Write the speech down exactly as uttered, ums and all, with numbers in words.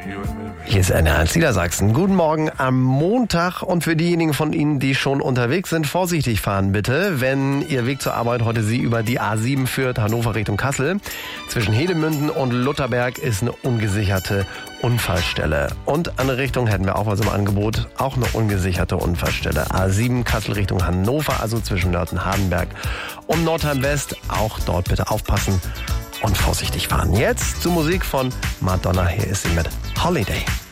Hier ist N R eins Niedersachsen. Guten Morgen am Montag und für diejenigen von Ihnen, die schon unterwegs sind, vorsichtig fahren bitte. Wenn Ihr Weg zur Arbeit heute Sie über die A sieben führt, Hannover Richtung Kassel. Zwischen Hedemünden und Lutherberg ist eine ungesicherte Unfallstelle. Und andere Richtung hätten wir auch was im Angebot, auch eine ungesicherte Unfallstelle. A sieben Kassel Richtung Hannover, also zwischen Nörten-Hardenberg und Nordheim West. Auch dort bitte aufpassen und vorsichtig fahren. Jetzt zur Musik von Madonna. Hier ist sie mit Holiday.